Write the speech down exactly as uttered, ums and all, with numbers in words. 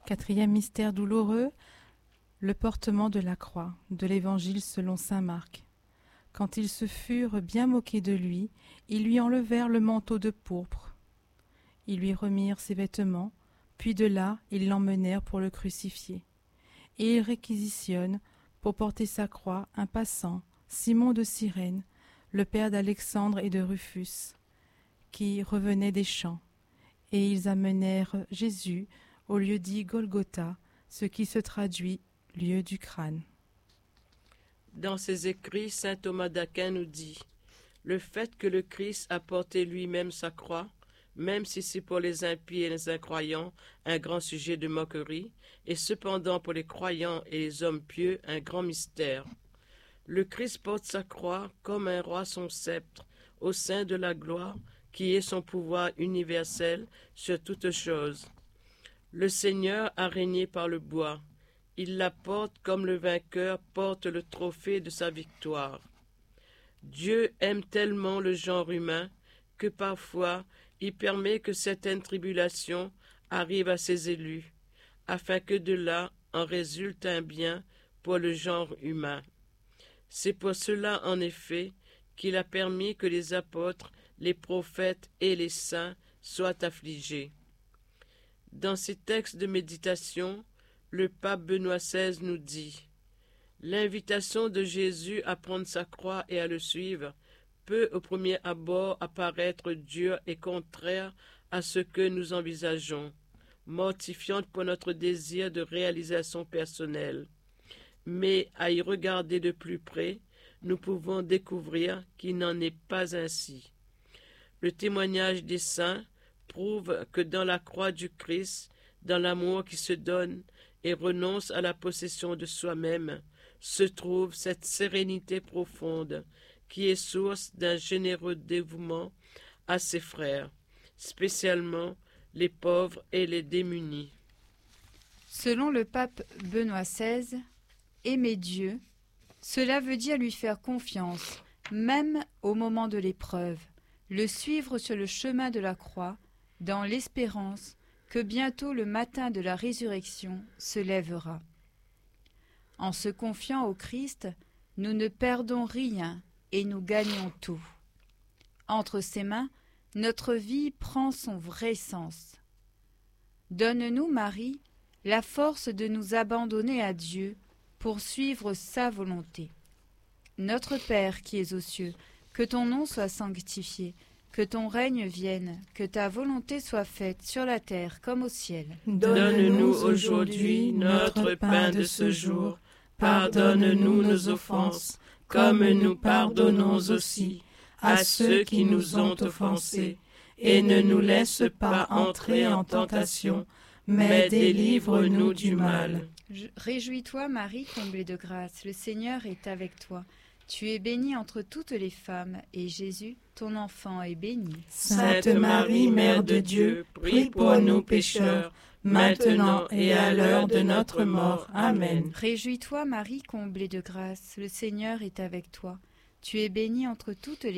Quatrième mystère douloureux, le portement de la croix, de l'Évangile selon saint Marc. Quand ils se furent bien moqués de lui, ils lui enlevèrent le manteau de pourpre. Ils lui remirent ses vêtements, puis de là, ils l'emmenèrent pour le crucifier. Et ils réquisitionnent, pour porter sa croix, un passant, Simon de Cyrène, le père d'Alexandre et de Rufus, qui revenait des champs. Et ils amenèrent Jésus au lieu dit Golgotha, ce qui se traduit « lieu du crâne ». Dans ses écrits, saint Thomas d'Aquin nous dit « Le fait que le Christ a porté lui-même sa croix, même si c'est pour les impies et les incroyants un grand sujet de moquerie, et cependant pour les croyants et les hommes pieux un grand mystère. Le Christ porte sa croix comme un roi son sceptre, au sein de la gloire, qui est son pouvoir universel sur toutes choses. Le Seigneur a régné par le bois. Il la porte comme le vainqueur porte le trophée de sa victoire. Dieu aime tellement le genre humain que parfois il permet que certaines tribulations arrivent à ses élus, afin que de là en résulte un bien pour le genre humain. C'est pour cela, en effet, qu'il a permis que les apôtres, les prophètes et les saints soient affligés. Dans ces textes de méditation, le pape Benoît seize nous dit « L'invitation de Jésus à prendre sa croix et à le suivre peut au premier abord apparaître dure et contraire à ce que nous envisageons, mortifiante pour notre désir de réalisation personnelle. Mais à y regarder de plus près, nous pouvons découvrir qu'il n'en est pas ainsi. Le témoignage des saints prouve que dans la croix du Christ, dans l'amour qui se donne et renonce à la possession de soi-même, se trouve cette sérénité profonde qui est source d'un généreux dévouement à ses frères, spécialement les pauvres et les démunis. » Selon le pape Benoît seize, aimer Dieu, cela veut dire lui faire confiance, même au moment de l'épreuve, le suivre sur le chemin de la croix, dans l'espérance que bientôt le matin de la résurrection se lèvera. En se confiant au Christ, nous ne perdons rien et nous gagnons tout. Entre ses mains, notre vie prend son vrai sens. Donne-nous, Marie, la force de nous abandonner à Dieu pour suivre sa volonté. Notre Père qui es aux cieux, que ton nom soit sanctifié, que ton règne vienne, que ta volonté soit faite sur la terre comme au ciel. Donne-nous aujourd'hui notre pain de ce jour. Pardonne-nous nos offenses, comme nous pardonnons aussi à ceux qui nous ont offensés. Et ne nous laisse pas entrer en tentation, mais délivre-nous du mal. Réjouis-toi, Marie, comblée de grâce, le Seigneur est avec toi. Tu es bénie entre toutes les femmes, et Jésus, ton enfant, est béni. Sainte Marie, Mère de Dieu, prie pour nous pécheurs, maintenant et à l'heure de notre mort. Amen. Réjouis-toi, Marie, comblée de grâce, le Seigneur est avec toi. Tu es bénie entre toutes les